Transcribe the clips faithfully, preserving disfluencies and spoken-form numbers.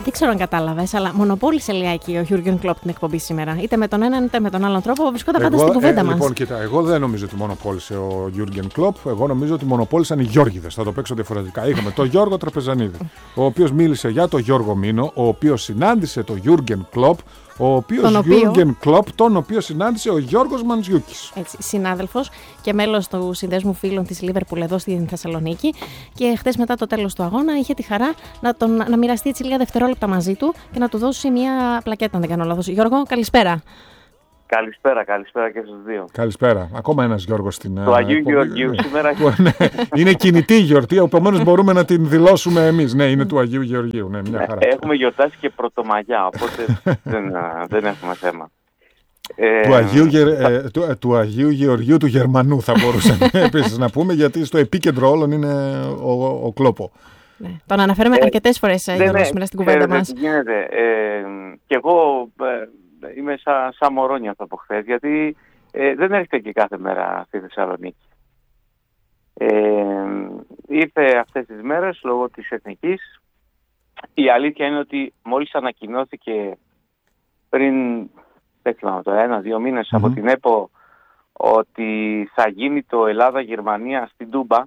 Δεν ξέρω αν κατάλαβες, αλλά μονοπόλησε λιγάκι ο Γιούργεν Κλοπ την εκπομπή σήμερα. Είτε με τον έναν είτε με τον άλλον τρόπο, βρισκόταν πάντα στην κουβέντα ε, μας. Λοιπόν, κοίτα, εγώ δεν νομίζω ότι μονοπόλησε ο Γιούργεν Κλοπ. Εγώ νομίζω ότι μονοπόλησαν οι Γιώργηδες. Θα το παίξω διαφορετικά. Είχαμε τον Γιώργο Τραπεζανίδη, ο οποίος μίλησε για τον Γιώργο Μήνο, ο οποίος συνάντησε τον Γιούργεν Κλοπ. Ο οποίος Γιούργεν Κλοπ, τον οποίο συνάντησε ο Γιώργος Μαντζιούκης. Έτσι, συνάδελφος και μέλος του συνδέσμου φίλων της Λίβερπουλ εδώ στη Θεσσαλονίκη. Και χθες μετά το τέλος του αγώνα είχε τη χαρά να, τον, να μοιραστεί έτσι λίγα δευτερόλεπτα μαζί του και να του δώσει μια πλακέτα, αν δεν κάνω λάθος. Γιώργο, καλησπέρα. Καλησπέρα, καλησπέρα και στους δύο. Καλησπέρα. Ακόμα ένας Γιώργος στην. Το Αγίου Γεωργίου σήμερα. Είναι κινητή η γιορτή, επομένως μπορούμε να την δηλώσουμε εμείς. Ναι, είναι του Αγίου Γεωργίου. Ναι, μια χαρά. Έχουμε γιορτάσει και Πρωτομαγιά, οπότε δεν, δεν έχουμε θέμα. Του Αγίου, ε, του, του Αγίου Γεωργίου του Γερμανού θα μπορούσαμε επίσης να πούμε, γιατί στο επίκεντρο όλων είναι ο, ο, ο Κλόπο. Ναι. Τον αναφέρουμε ε, αρκετές φορές, ε, Γιώργο, σήμερα στην κουβέντα μας. Τι γίνεται. Ε, και εγώ ε, είμαι σαν σα μωρόνια αυτό από χθες, γιατί ε, δεν έρχεται και κάθε μέρα στη Θεσσαλονίκη. Ε, ήρθε αυτές τις μέρες λόγω της εθνικής. Η αλήθεια είναι ότι μόλις ανακοινώθηκε πριν, δεν θυμάμαι το ένα-δύο μήνες mm-hmm. από την ΕΠΟ, ότι θα γίνει το Ελλάδα-Γερμανία στην Τούμπα,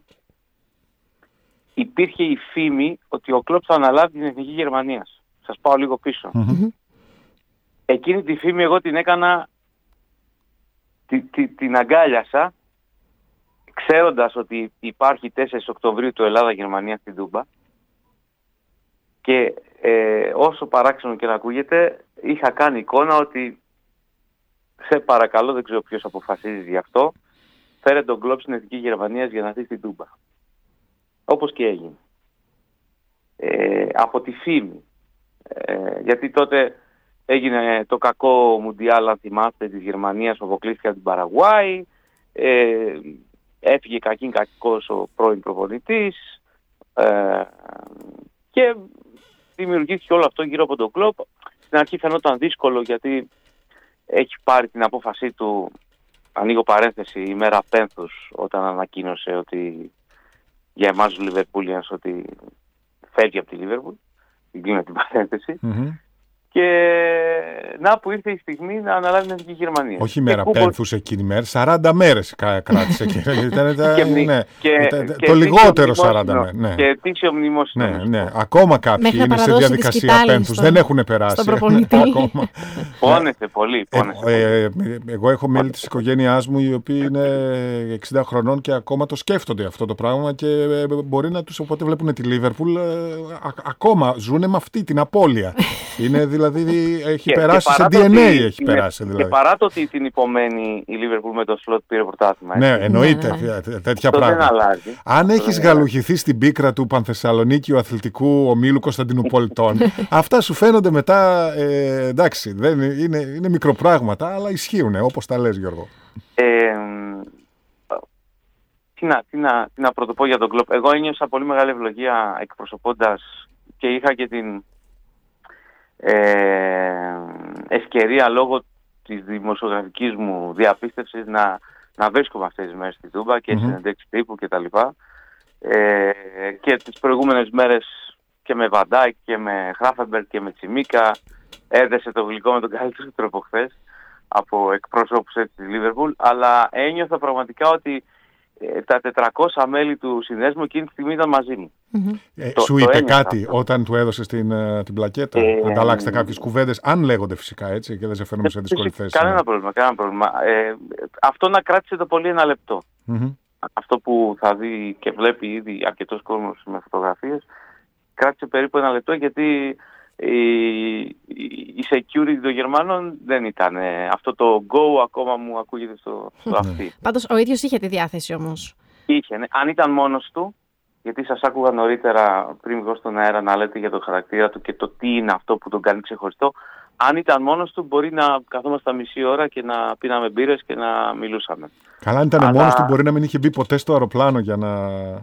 υπήρχε η φήμη ότι ο Κλοπ θα αναλάβει την εθνική Γερμανίας. Σας πάω λίγο πίσω. Mm-hmm. Εκείνη τη φήμη εγώ την έκανα, τη, τη, την αγκάλιασα, ξέροντας ότι υπάρχει τέσσερις Οκτωβρίου το Ελλάδα-Γερμανία στην Τούμπα, και ε, όσο παράξενο και να ακούγεται, είχα κάνει εικόνα ότι σε παρακαλώ, δεν ξέρω ποιος αποφασίζει γι' αυτό, φέρε τον Κλοπ στην εθνική Γερμανίας για να έρθει στην Τούμπα. Όπως και έγινε. Ε, από τη φήμη. Ε, γιατί τότε έγινε το κακό Μουντιάλ, αν θυμάστε, της Γερμανίας που αποκλείστηκε από την Παραγουάη. Ε, έφυγε κακήν κακός ο πρώην προπονητής. Ε, και δημιουργήθηκε όλο αυτό γύρω από τον Κλοπ. Στην αρχή φαινόταν δύσκολο, γιατί έχει πάρει την απόφασή του, ανοίγω παρένθεση, ημέρα πένθους, όταν ανακοίνωσε ότι για εμάς τους Λιβερπούλιανς ότι φεύγει από τη Λίβερπουλ, την κλείνω την παρένθεση, mm-hmm. και να που ήρθε η στιγμή να αναλάβει την εθνική Γερμανία. Όχι μέρα που... πένθους εκείνη η μέρα, σαράντα μέρες κράτησε το λιγότερο σαράντα μέρες. Ναι. Και ετήσιο μνημόσυνο. Ναι, ναι. Ακόμα κάποιοι είναι σε διαδικασία πένθους, στο... δεν έχουν περάσει. Πόνεσε πολύ. Πόνεσε ε, ε, πολύ. Εγώ έχω μέλη της οικογένειάς μου οι οποίοι είναι εξήντα χρονών και ακόμα το σκέφτονται αυτό το πράγμα, και μπορεί να τους, όποτε βλέπουν τη Λίβερπουλ, ακόμα ζουν με αυτή την απώλεια. Είναι δηλαδή, έχει και, περάσει και σε ντι εν έι έχει είναι, περάσει. Δηλαδή. Και παρά το ότι την υπομένει η Λίβερπουλ με το σλότ πήρε πρωτάθλημα. Ναι, εννοείται ναι. τέτοια πράγματα. Αν έχεις γαλουχηθεί στην πίκρα του Πανθεσσαλονίκιου Αθλητικού Ομίλου Κωνσταντινουπολιτών, αυτά σου φαίνονται μετά, ε, εντάξει, δεν, είναι, είναι μικροπράγματα, αλλά ισχύουν, όπως τα λες, Γιώργο. Ε, τι, να, τι, να, τι να πρωτοπώ για τον Κλοπ. Εγώ ένιωσα πολύ μεγάλη ευλογία εκπροσωπώντας, και είχα και την Ε, ευκαιρία λόγω της δημοσιογραφικής μου διαπίστευσης να, να βρίσκομαι αυτές τις μέρες στη Τούμπα και mm-hmm. συνεντεύξεις τύπου και τα λοιπά, ε, και τις προηγούμενες μέρες και με Βαντάικ και με Χράφενμπεργκ και με Τσιμίκα έδεσε το γλυκό με τον καλύτερο τρόπο χθες από εκπροσώπους της Λίβερπουλ, αλλά ένιωθα πραγματικά ότι ε, τα τετρακόσια μέλη του συνδέσμου εκείνη τη στιγμή ήταν μαζί μου. Mm-hmm. Ε, το, σου το είπε κάτι αυτό όταν του έδωσες την, την πλακέτα? Ε, Ανταλλάξετε ε, κάποιες κουβέντες, αν λέγονται φυσικά, έτσι, και δεν σε φέρνουμε σε δύσκολη θέση. Κανένα πρόβλημα, κανένα πρόβλημα. Ε, αυτό να κράτησε το πολύ ένα λεπτό. Mm-hmm. Αυτό που θα δει και βλέπει ήδη αρκετός κόσμος με φωτογραφίες, κράτησε περίπου ένα λεπτό, γιατί η, η security των Γερμανών δεν ήταν ε, αυτό το go ακόμα μου ακούγεται στο, στο αυτή. Πάντως ο ίδιος είχε τη διάθεση όμως. Είχε, ναι. Αν ήταν μόνος του, γιατί σας άκουγα νωρίτερα πριν βγω στον αέρα να λέτε για το χαρακτήρα του και το τι είναι αυτό που τον κάνει ξεχωριστό, αν ήταν μόνος του μπορεί να καθόμασταν μισή ώρα και να πίναμε μπύρες και να μιλούσαμε. Καλά, αν ήταν Αλλά... μόνος του μπορεί να μην είχε μπει ποτέ στο αεροπλάνο για να...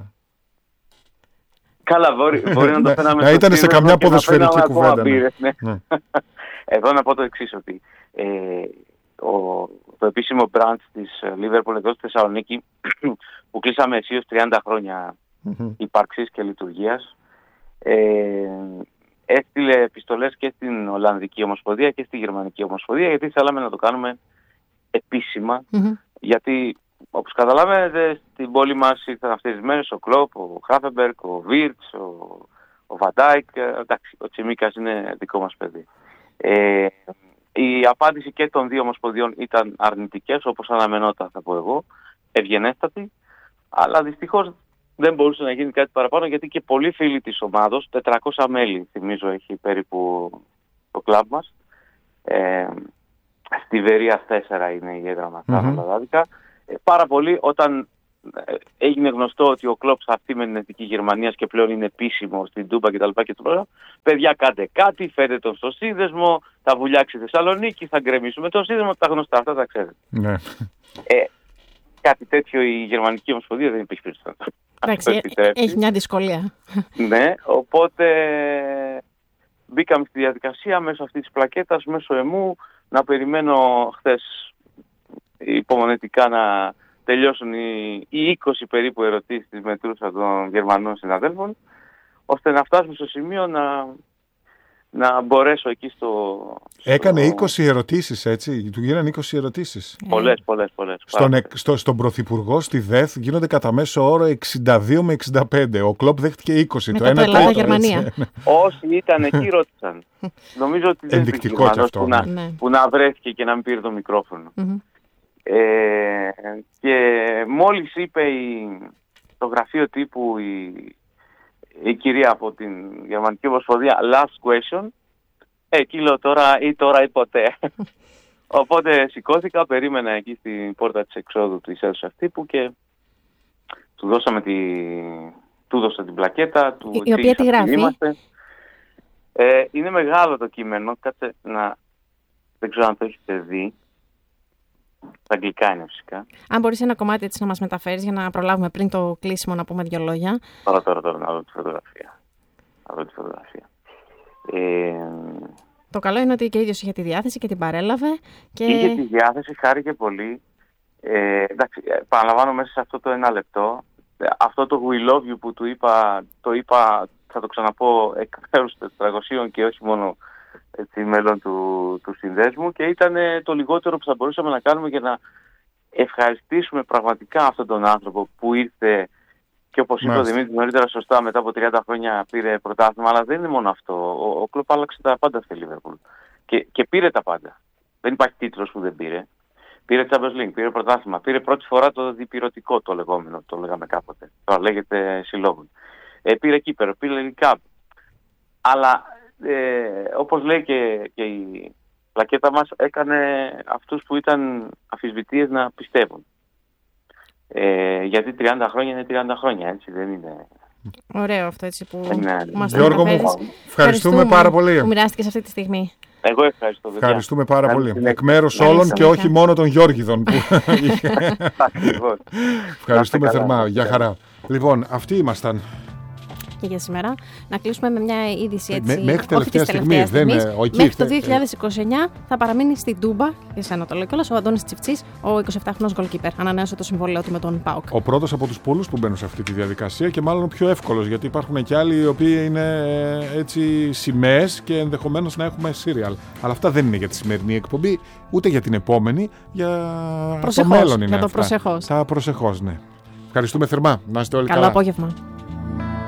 Καλά, μπορεί, μπορεί να το φαίναμε να ήταν σε καμιά ποδοσφαιρική κουβέντα. Ναι. Ναι. Ναι. Εδώ να πω το εξής, ότι ε, ο, το επίσημο branch της Liverpool εδώ στη Θεσσαλονίκη, που κλείσαμε αισίως τριάντα χρόνια mm-hmm. ύπαρξης και λειτουργίας, ε, έστειλε έστειλε επιστολές και στην Ολλανδική Ομοσπονδία και στη Γερμανική Ομοσπονδία, γιατί θέλαμε να το κάνουμε επίσημα. Mm-hmm. Γιατί, όπως καταλαβαίνετε, στην πόλη μας ήρθαν αυτές τις μέρες ο Κλοπ, ο Χράφεμπεργκ, ο Βίρτς, ο, ο Βαντάικ. Εντάξει, ο Τσιμίκας είναι δικό μας παιδί. Ε, η απάντηση και των δύο ομοσπονδιών ήταν αρνητικές, όπως αναμενόταν, θα πω εγώ, ευγενέστατη, αλλά δυστυχώς δεν μπορούσε να γίνει κάτι παραπάνω, γιατί και πολλοί φίλοι της ομάδος, τετρακόσια μέλη θυμίζω έχει περίπου το κλαμπ μας, ε, στη Βερία τέσσερα είναι η έδρα μας, mm-hmm. ε, πάρα πολλοί όταν ε, έγινε γνωστό ότι ο Κλοπ θα έρθει με την Εθνική Γερμανίας και πλέον είναι επίσημο στην Τούμπα κτλ. Και το πρόγραμμα, παιδιά κάντε κάτι, φέρετε τον στο σύνδεσμο, θα βουλιάξει η Θεσσαλονίκη, θα γκρεμίσουμε τον σύνδεσμο, τα γνωστά αυτά τα ξέρετε. Mm-hmm. Ε, κάτι τέτοιο η Γερμανική Ομοσπονδία δεν υπήρχε περισσότερο. Εντάξει, έχει μια δυσκολία. Ναι, οπότε μπήκαμε στη διαδικασία μέσω αυτής της πλακέτας, μέσω εμού, να περιμένω χθες υπομονετικά να τελειώσουν οι, οι είκοσι περίπου ερωτήσεις της μετρούσα των Γερμανών συναδέλφων, ώστε να φτάσουμε στο σημείο να, να μπορέσω εκεί στο... Έκανε στο... είκοσι ερωτήσεις, έτσι, του γίνανε είκοσι ερωτήσεις. Πολλές, πολλές, πολλές. Στον, στο, στον Πρωθυπουργό, στη ΔΕΘ, γίνονται κατά μέσο όρο εξήντα δύο με εξήντα πέντε. Ο Κλοπ δέχτηκε είκοσι. Μετά το Ελλάδα Γερμανία. Όσοι ήταν εκεί ρώτησαν. Νομίζω ότι δεν υπήρχε Γερμανός που, να, ναι. που να βρέθηκε και να μην πήρε το μικρόφωνο. Mm-hmm. Ε, και μόλις είπε η, το γραφείο τύπου η, η κυρία από την Γερμανική Ομοσπονδία last question, εκεί λέω τώρα ή τώρα ή ποτέ. Οπότε σηκώθηκα, περίμενα εκεί στην πόρτα της εξόδου της αίθουσας τύπου και του δώσαμε τη, του δώσα την πλακέτα, του η, η οποία τη γράφει. Ε, είναι μεγάλο το κείμενο, κάτσε να, δεν ξέρω αν το έχετε δει. Τα αγγλικά είναι φυσικά. Αν μπορείς ένα κομμάτι έτσι να μας μεταφέρεις για να προλάβουμε πριν το κλείσιμο να πούμε δύο λόγια. Τώρα, τώρα, τώρα, να δω τη φωτογραφία. Να δω τη φωτογραφία. Ε... Το καλό είναι ότι και ο ίδιος είχε τη διάθεση και την παρέλαβε. Και... Είχε τη διάθεση, χάρηκε πολύ. Ε, εντάξει, παραλαμβάνω μέσα σε αυτό το ένα λεπτό. Αυτό το We Love You που του είπα, το είπα, θα το ξαναπώ, εκ μέρους των τετρακοσίων και όχι μόνο έτσι, μέλλον του, του συνδέσμου, και ήταν το λιγότερο που θα μπορούσαμε να κάνουμε για να ευχαριστήσουμε πραγματικά αυτόν τον άνθρωπο που ήρθε και όπως είπε ο Δημήτρης νωρίτερα σωστά, μετά από τριάντα χρόνια πήρε πρωτάθλημα, αλλά δεν είναι μόνο αυτό. Ο, ο Κλοπ άλλαξε τα πάντα στη Λίβερπουλ και, και πήρε τα πάντα. Δεν υπάρχει τίτλος που δεν πήρε. Πήρε Champions League, πήρε πρωτάθλημα, πήρε πρώτη φορά το διπυρωτικό το λεγόμενο, το λέγαμε κάποτε. Τώρα λέγεται συλλόγων. Ε, πήρε κύπερο, πήρε League Cup. Αλλά ε, όπως λέει και, και η πλακέτα μας, έκανε αυτούς που ήταν αμφισβητείες να πιστεύουν. Ε, γιατί τριάντα χρόνια είναι τριάντα χρόνια, έτσι δεν είναι... Ωραίο αυτό έτσι που ναι, μας το Γιώργο μου, ευχαριστούμε πάρα πολύ που μοιράστηκες αυτή τη στιγμή. Εγώ ευχαριστώ. Παιδιά. Ευχαριστούμε πάρα πολύ. Εκ μέρους όλων και όχι μόνο των Γιώργιδων. Που... Ευχαριστούμε θερμά. Γεια χαρά. Λοιπόν, αυτοί ήμασταν. Και για σήμερα. Να κλείσουμε με μια είδηση έτσι. Με, μέχρι τελευταία στιγμή. Δεν είναι, okay, μέχρι το δύο χιλιάδες είκοσι εννιά θα παραμείνει στην Τούμπα, εσένα το λέω κιόλας, ο Αντώνης Τσιφτσής, ο εικοσιεπτάχρονος goalkeeper. Ανανέωσε το συμβόλαιο του με τον ΠΑΟΚ. Ο πρώτος από τους πολλούς που μπαίνουν σε αυτή τη διαδικασία και μάλλον ο πιο εύκολος, γιατί υπάρχουν και άλλοι οι οποίοι είναι έτσι σημαίες και ενδεχομένως να έχουμε σύριαλ. Αλλά αυτά δεν είναι για τη σημερινή εκπομπή, ούτε για την επόμενη. Για προσεχώς, το μέλλον είναι για το αυτά. προσεχώς. Τα προσεχώς, ναι. Ευχαριστούμε θερμά. Να είστε όλοι καλά. καλά. Καλό απόγευμα.